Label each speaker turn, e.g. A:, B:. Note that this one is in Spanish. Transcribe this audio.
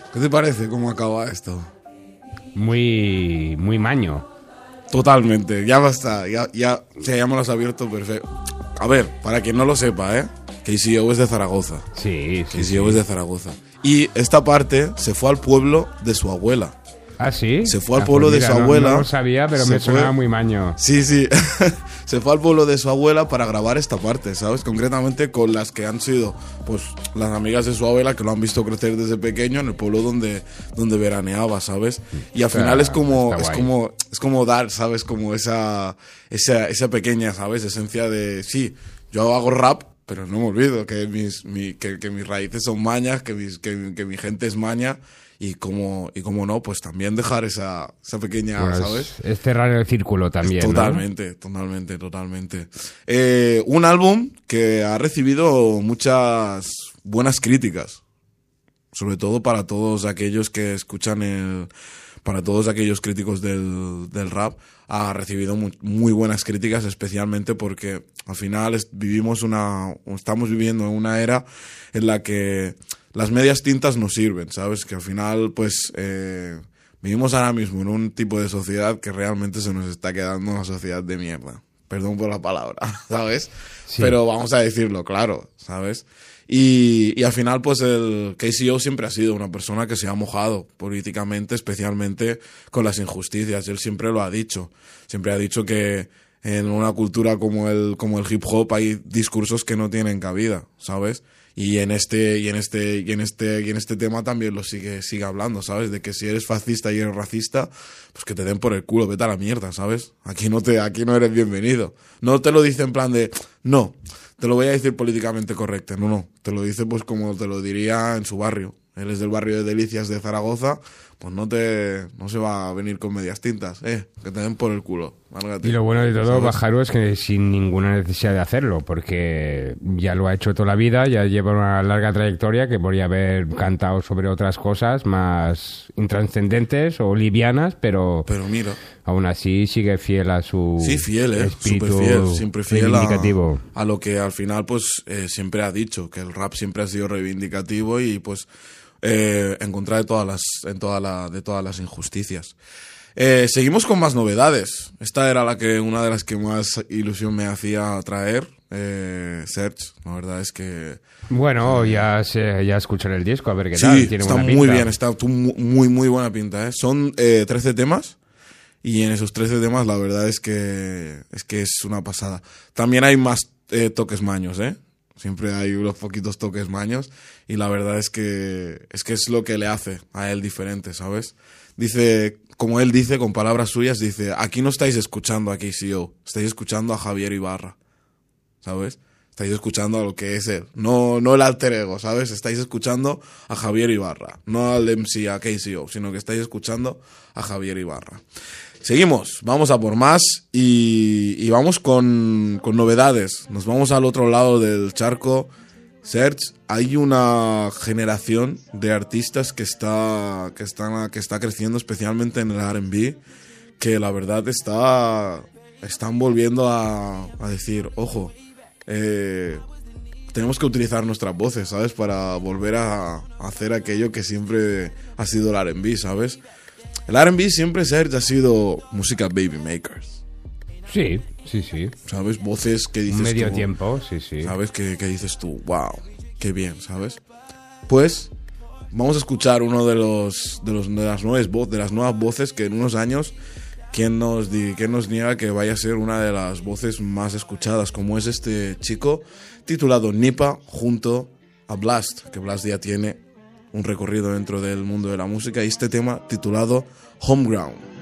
A: ¿Qué te parece cómo acaba esto?
B: Muy maño.
A: Totalmente, ya basta, ya me lo has abierto perfecto. A ver, para quien no lo sepa, KCO es de Zaragoza.
B: Sí.
A: KCO es de Zaragoza. Y esta parte se fue al pueblo de su abuela.
B: ¿Ah, sí?
A: Se fue al pueblo de su abuela.
B: No lo sabía, pero me sonaba muy maño.
A: Sí. Se fue al pueblo de su abuela para grabar esta parte, ¿sabes? Concretamente con las que han sido, pues, las amigas de su abuela que lo han visto crecer desde pequeño en el pueblo donde veraneaba, ¿sabes? Y al final es como dar, ¿sabes? Como esa pequeña, ¿sabes? Esencia de, sí, yo hago rap, pero no me olvido que mis raíces son mañas, que mi gente es maña. Y como no, pues también dejar esa pequeña, pues, ¿sabes?
B: Es cerrar el círculo también,
A: totalmente, ¿no? Totalmente. Un álbum que ha recibido muchas buenas críticas. Sobre todo para todos aquellos que escuchan para todos aquellos críticos del rap, ha recibido muy buenas críticas, especialmente porque al final estamos viviendo en una era en la que las medias tintas no sirven, ¿sabes? Que al final, pues, vivimos ahora mismo en un tipo de sociedad que realmente se nos está quedando una sociedad de mierda. Perdón por la palabra, ¿sabes? Sí. Pero vamos a decirlo, claro, ¿sabes? Y al final, pues, el KCO siempre ha sido una persona que se ha mojado políticamente, especialmente con las injusticias. Él siempre lo ha dicho. Siempre ha dicho que en una cultura como el hip hop hay discursos que no tienen cabida, ¿sabes? Y en este tema también lo sigue hablando, ¿sabes? De que si eres fascista y eres racista, pues que te den por el culo, vete a la mierda, ¿sabes? Aquí no eres bienvenido. No te lo dice en plan de, no, te lo voy a decir políticamente correcto, no, te lo dice pues como te lo diría en su barrio. Él es del barrio de Delicias de Zaragoza, pues no se va a venir con medias tintas, que te den por el culo. Márgate.
B: Y lo bueno de todo, Bajaru, es que sin ninguna necesidad de hacerlo, porque ya lo ha hecho toda la vida, ya lleva una larga trayectoria que podría haber cantado sobre otras cosas más intrascendentes o livianas, pero mira, aún así sigue fiel a su espíritu,
A: súper fiel, siempre fiel
B: reivindicativo.
A: A lo que al final pues siempre ha dicho, que el rap siempre ha sido reivindicativo y pues en contra de todas las injusticias. Seguimos con más novedades. Esta era una de las que más ilusión me hacía traer. Serge, la verdad es que...
B: Bueno, ya escucharé el disco, a ver qué tal. Tiene
A: está
B: buena
A: muy
B: pinta.
A: bien, está muy buena pinta. Son 13 temas y en esos 13 temas la verdad es que es una pasada. También hay más toques maños, Siempre hay unos poquitos toques maños y la verdad es que es lo que le hace a él diferente, ¿sabes? Dice, como él dice, con palabras suyas, dice, aquí no estáis escuchando a KCO, estáis escuchando a Javier Ibarra, ¿sabes? Estáis escuchando a lo que es él, no el alter ego, ¿sabes? Estáis escuchando a Javier Ibarra, no al MC, a KCO, sino que estáis escuchando a Javier Ibarra. Seguimos, vamos a por más y vamos con novedades. Nos vamos al otro lado del charco. Serge, hay una generación de artistas que está creciendo, especialmente en el R&B, que la verdad están volviendo a decir, ojo, tenemos que utilizar nuestras voces, ¿sabes? Para volver a hacer aquello que siempre ha sido el R&B, ¿sabes? El R&B siempre, Serge, ha sido música baby makers.
B: Sí.
A: ¿Sabes? Voces que dices
B: medio
A: tú,
B: tiempo, sí.
A: ¿Sabes? Que dices tú, wow, qué bien, ¿sabes? Pues vamos a escuchar uno de las nuevas voces que en unos años, ¿quién nos niega que vaya a ser una de las voces más escuchadas? Como es este chico titulado Nipa junto a Blast, que Blast ya tiene un recorrido dentro del mundo de la música, y este tema titulado Homeground.